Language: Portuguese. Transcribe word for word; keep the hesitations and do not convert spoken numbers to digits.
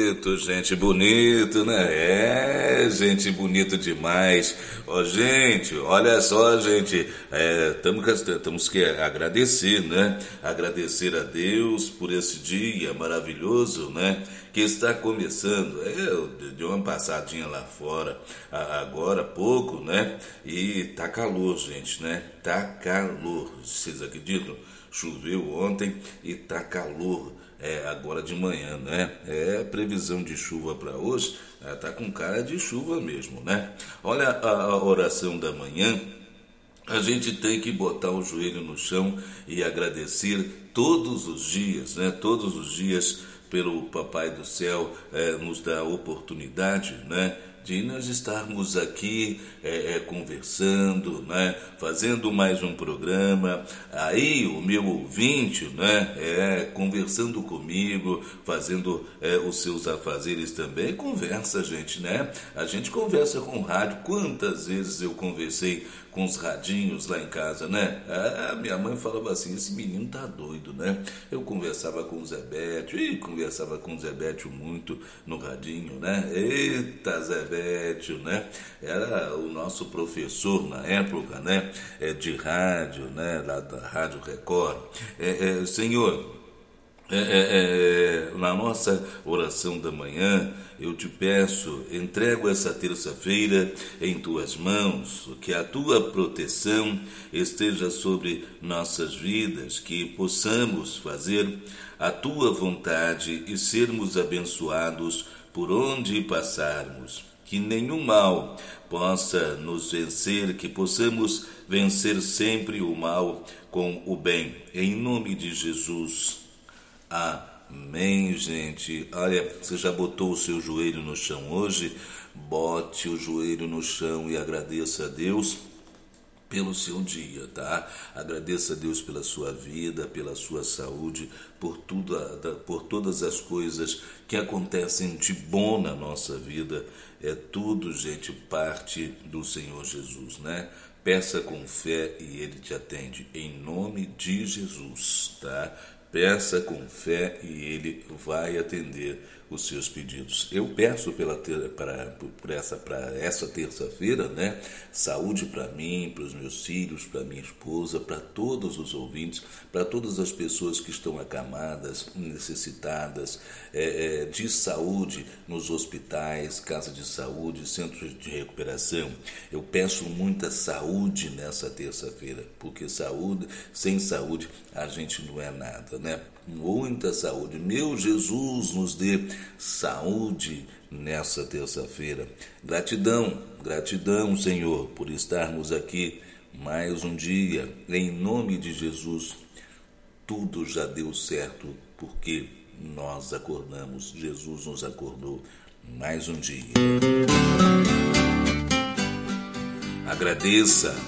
bonito, gente bonito, né? É, gente bonito demais. Ó, gente, olha só, gente, é, temos, temos que agradecer, né? Agradecer a Deus por esse dia maravilhoso, né? Que está começando. É, eu dei uma passadinha lá fora agora há pouco, né? E tá calor, gente, né? Tá calor. Vocês acreditam? Choveu ontem e tá calor. É, agora de manhã, né? É previsão de chuva para hoje, é, tá com cara de chuva mesmo, né? Olha a, a oração da manhã. A gente tem que botar o joelho no chão e agradecer todos os dias, né? Todos os dias pelo Papai do Céu é, nos dá a oportunidade, né? De nós estarmos aqui é, é, conversando, né, fazendo mais um programa, aí o meu ouvinte, né, é, conversando comigo, fazendo é, os seus afazeres também, conversa, gente, né? A gente conversa com o rádio. Quantas vezes eu conversei com os radinhos lá em casa, né? A minha mãe falava assim, esse menino tá doido, né? Eu conversava com o Zé Bétio, e conversava com o Zé Bétio muito no radinho, né? Eita, Zé Bétio, né? Era o nosso professor na época, né? É, de rádio, né? Lá da Rádio Record. É, é, senhor, É, é, é, na nossa oração da manhã, eu te peço, entrego essa terça-feira em tuas mãos, que a tua proteção esteja sobre nossas vidas, que possamos fazer a tua vontade e sermos abençoados por onde passarmos. Que nenhum mal possa nos vencer, que possamos vencer sempre o mal com o bem. Em nome de Jesus. Amém, gente. Olha, você já botou o seu joelho no chão hoje? Bote o joelho no chão e agradeça a Deus pelo seu dia, tá? Agradeça a Deus pela sua vida, pela sua saúde, por tudo, por todas as coisas que acontecem de bom na nossa vida. É tudo, gente, parte do Senhor Jesus, né? Peça com fé e Ele te atende, em nome de Jesus, tá? Peça com fé e Ele vai atender os seus pedidos. Eu peço pela ter, para, por essa, para essa terça-feira, né? Saúde para mim, para os meus filhos, para minha esposa, para todos os ouvintes, para todas as pessoas que estão acamadas, necessitadas é, é, de saúde nos hospitais, casa de saúde, centros de recuperação. Eu peço muita saúde nessa terça-feira, porque saúde, sem saúde a gente não é nada, né? Muita saúde. Meu Jesus, nos dê saúde nessa terça-feira. Gratidão, gratidão, Senhor, por estarmos aqui mais um dia. Em nome de Jesus, tudo já deu certo, porque nós acordamos. Jesus nos acordou mais um dia. Agradeça